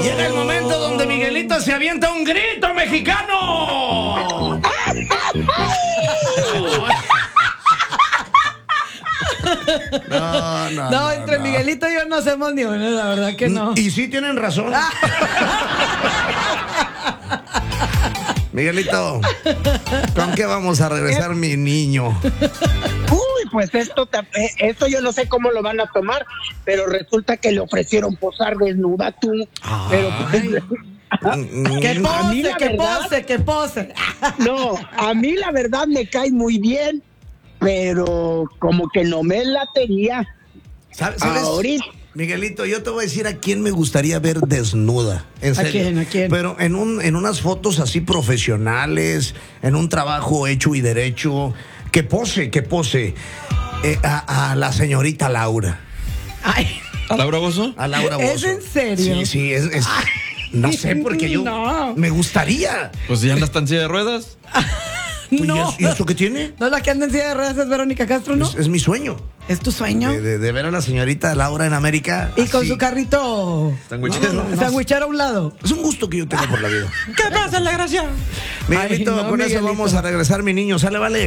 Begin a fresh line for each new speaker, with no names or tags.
Llega el momento donde Miguelito se avienta un grito mexicano.
No, entre Miguelito y yo no hacemos ni uno, la verdad que no.
Y sí tienen razón. Miguelito, ¿con qué vamos a regresar, mi niño?
Uy, pues esto yo no sé cómo lo van a tomar, pero resulta que le ofrecieron posar desnuda tú. Pero
Que pose.
no, a mí la verdad me cae muy bien, pero como que no me latería.
¿Sabes?
Ahorita.
Miguelito, yo te voy a decir a quién me gustaría ver desnuda. En serio.
¿A quién?
Pero en unas fotos así profesionales, en un trabajo hecho y derecho. Que pose. A la señorita Laura.
Ay,
¿A Laura Bozzo?
A Laura Bozzo.
¿es en serio?
Sí, es. No sé, porque yo me gustaría.
Pues ya anda en silla de ruedas.
No.
¿Y eso qué tiene?
No, la que anda en silla de ruedas es Verónica Castro, ¿no?
Es mi sueño.
¿Es tu sueño?
De ver a la señorita Laura en América.
Y con
así.
su carrito sandwichero a un lado.
Es un gusto que yo tengo por la vida.
¿Qué pasa, la gracia?
Miguelito,
Ay, no,
con eso
Miguelito.
vamos a regresar, mi niño. Sale, vale.